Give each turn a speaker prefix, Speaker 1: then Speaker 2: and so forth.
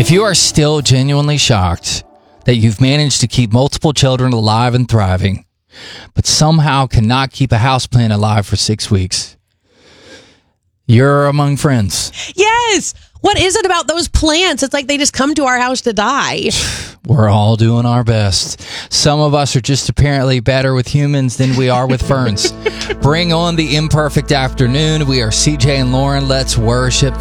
Speaker 1: If you are still genuinely shocked that you've managed to keep multiple children alive and thriving, but somehow cannot keep a houseplant alive for 6 weeks, you're among friends.
Speaker 2: Yes. What is it about those plants? It's like they just come to our house to die.
Speaker 1: We're all doing our best. Some of us are just apparently better with humans than we are with ferns. Bring on the imperfect afternoon. We are CJ and Lauren. Let's worship